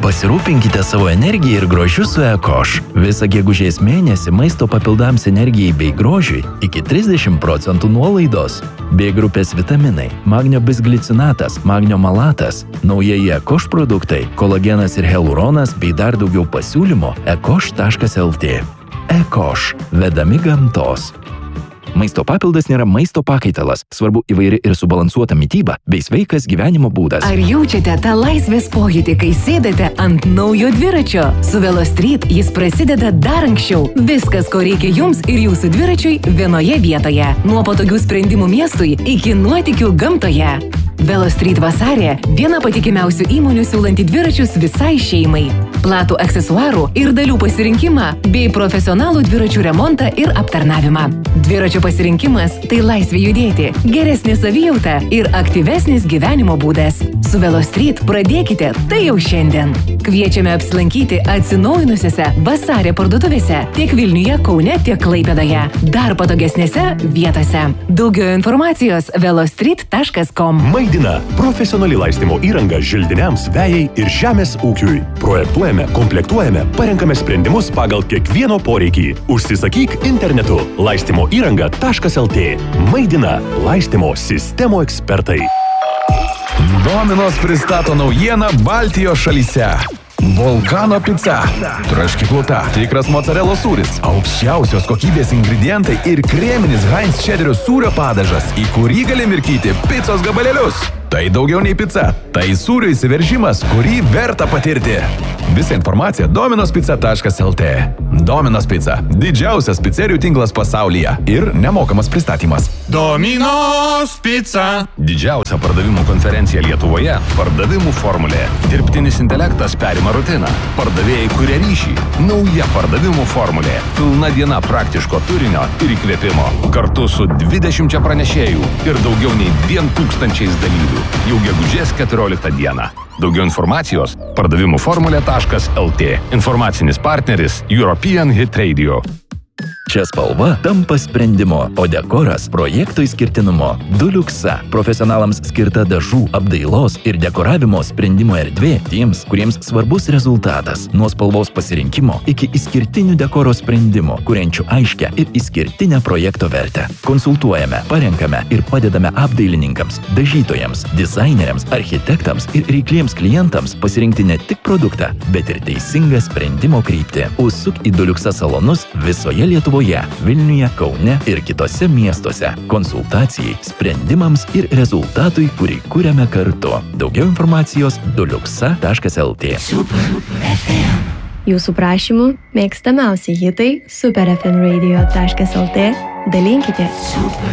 Pasirūpinkite savo energiją ir grožiu su Ekoš. Visą gegužės mėnesį maisto papildams energijai bei grožiui iki 30% nuolaidos. B grupės vitaminai, magnio bisglicinatas, magnio malatas, naujieji Ekoš produktai, kolagenas ir hialuronas bei dar daugiau pasiūlymų ekoš.lt. Ekoš. Vedami gamtos. Maisto papildas nėra maisto pakaitalas. Svarbu įvairi ir subalansuota mityba bei sveikas gyvenimo būdas. Ar jaučiate tą laisvės pojūtį, kai sėdate ant naujo dviračio? Su VeloStreet jis prasideda dar anksčiau. Viskas, ko reikia jums ir jūsų dviračiui vienoje vietoje. Nuo patogių sprendimų miestui iki nuotykių gamtoje. VeloStreet vasarė – viena patikimiausių įmonių siūlanti dviračius visai šeimai. Platų aksesuarų ir dalių pasirinkimą bei profesionalų dviračių remontą ir aptarnavimą. Dviračio pasirinkimas – tai laisvė judėti, geresnė savijauta ir aktyvesnis gyvenimo būdas. Su VeloStreet pradėkite tai jau šiandien. Kviečiame apsilankyti atsinaujinusiose vasarė parduotuvėse tiek Vilniuje, Kaune, tiek Klaipėdoje. Dar patogesnėse vietose. Daugiau informacijos velostreet.com. Maidina – profesionali laistymo įranga želdiniams, vejai ir žemės ūkiui. Projektuojame, komplektuojame, parenkame sprendimus pagal kiekvieno poreikį. Užsisakyk internetu laistymoįranga.lt. Maidina – laistymo sistemų ekspertai. Dominos pristato naujieną Baltijos šalyse. Volcano pica. Traškikluta. Tikras mozzarella sūris. Aukščiausios kokybės ingredientai ir kreminis Heinz čederio sūrio padažas, į kurį gali mirkyti picos gabalėlius. Tai daugiau nei pica. Tai sūrio įsiveržimas, kurį verta patirti. Visa informacija dominospica.lt. Dominos Pizza – didžiausias picerijų tinklas pasaulyje ir nemokamas pristatymas. Dominos Pizza. Didžiausia pardavimų konferencija Lietuvoje – pardavimų formulė. Dirbtinis intelektas perima rutiną. Pardavėjai kuria ryšį. Nauja pardavimų formulė. Pilna diena praktiško turinio ir įkvėpimo. Kartu su 20 pranešėjų ir daugiau nei 2000 dalyvių. Jau gegužės 14 dieną. Daugiau informacijos pardavimųformulė.lt. Informacinis partneris European Hit Radio. Čia spalva tampa sprendimo, o dekoras projekto išskirtinumo. Duluxa – profesionalams skirta dažų, apdailos ir dekoravimo sprendimo erdvė tiems, kuriems svarbus rezultatas. Nuo spalvos pasirinkimo iki išskirtinių dekoro sprendimų, kuriančių aiškę ir išskirtinę projekto vertę. Konsultuojame, parenkame ir padedame apdailininkams, dažytojams, dizaineriams, architektams ir reikliems klientams pasirinkti ne tik produktą, bet ir teisingą sprendimo kryptį. Užsuk į Duluxa salonus visoje Lietuvoje. Vilniuje, Kaune ir kitose miestuose. Konsultacijai, sprendimams ir rezultatui, kurį kuriame kartu. Daugiau informacijos duluxa.lt. Jūsų prašymų mėgstamiausi hitai superfmradio.lt. Dalinkite.